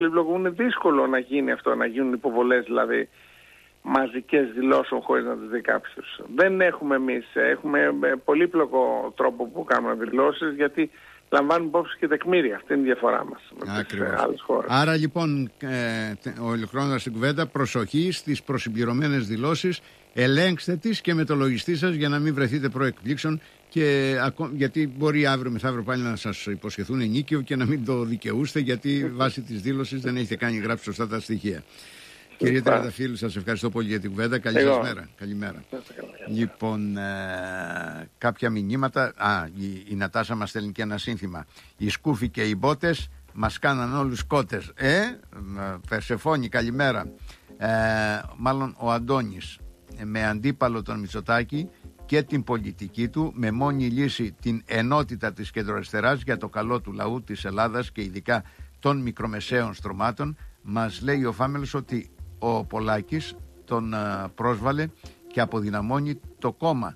πολύπλοκο, είναι δύσκολο να γίνει αυτό, να γίνουν υποβολές δηλαδή μαζικές δηλώσεων χωρίς να τις δει κάποιος. Δεν έχουμε εμείς, έχουμε πολύπλοκο τρόπο που κάνουμε δηλώσεις, γιατί λαμβάνουμε υπόψη και τεκμήρια. Αυτή είναι η διαφορά μας με τις άλλες χώρες. Άρα λοιπόν, ολοκληρώνοντας την κουβέντα, προσοχή στις προσυμπληρωμένες δηλώσεις, ελέγξτε τις και με το λογιστή σας για να μην βρεθείτε προεκπλήξεων, και γιατί μπορεί αύριο μεθαύριο πάλι να σας υποσχεθούν ενίκιο και να μην το δικαιούστε, γιατί βάσει της δήλωσης δεν έχετε γράψει σωστά τα στοιχεία. Κύριε Τριανταφύλλου, σας ευχαριστώ πολύ για την κουβέντα. Καλή σας μέρα. Καλημέρα. Λοιπόν, κάποια μηνύματα. Η Νατάσα μας στέλνει και ένα σύνθημα. Οι σκούφοι και οι μπότες μας κάναν όλους κότες. Περσεφόνη, καλημέρα. Μάλλον ο Αντώνης, με αντίπαλο τον Μητσοτάκη και την πολιτική του, με μόνη λύση την ενότητα της κεντροαριστεράς για το καλό του λαού της Ελλάδας και ειδικά των μικρομεσαίων στρωμάτων, μας λέει ο Φάμελος ότι ο Πολάκης τον πρόσβαλε και αποδυναμώνει το κόμμα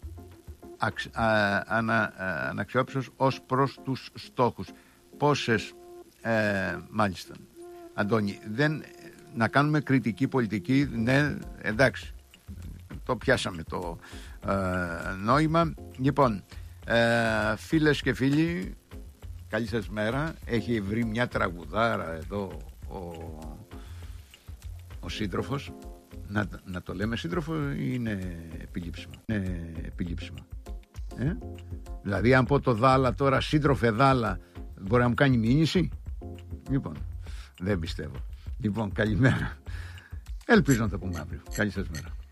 αναξιόπιστος ως προς τους στόχους. Πόσες, μάλιστα, Αντώνη, να κάνουμε κριτική πολιτική, ναι, εντάξει, το πιάσαμε το νόημα. Λοιπόν, φίλες και φίλοι, καλή σας μέρα. Έχει βρει μια τραγουδάρα εδώ ο σύντροφος. Να το λέμε σύντροφο ή είναι επιλήψιμο? Είναι επιλήψιμο. Δηλαδή αν πω το Δάλα τώρα, σύντροφε Δάλα, μπορεί να μου κάνει μήνυση? Λοιπόν, δεν πιστεύω. Λοιπόν, καλημέρα. Ελπίζω να το πούμε αύριο. Καλή σας μέρα.